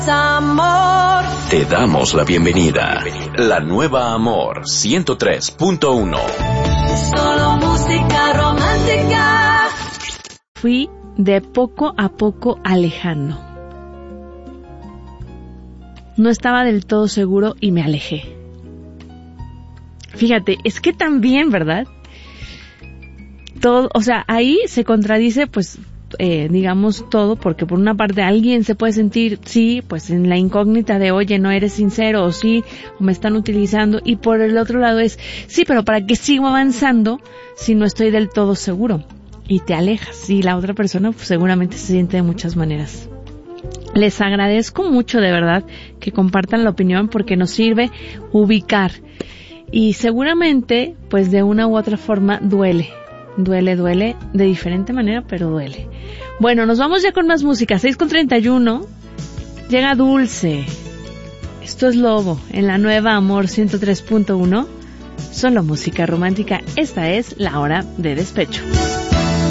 Amor. Te damos la bienvenida. La nueva Amor 103.1. Solo música romántica. Fui de poco a poco alejando. No estaba del todo seguro y me alejé. Fíjate, es que también, ¿verdad? Todo, o sea, ahí se contradice, pues, digamos todo, porque por una parte alguien se puede sentir, sí, pues en la incógnita de, oye, no eres sincero, o sí, o me están utilizando, y por el otro lado es, sí, pero ¿para qué sigo avanzando si no estoy del todo seguro? Y te alejas, y la otra persona pues, seguramente se siente de muchas maneras. Les agradezco mucho, de verdad, que compartan la opinión, porque nos sirve ubicar, y seguramente, pues de una u otra forma, duele, de diferente manera, pero duele. Bueno, nos vamos ya con más música. 6:31. Llega Dulce. Esto es Lobo en la nueva Amor 103.1. Solo música romántica. Esta es la hora de despecho.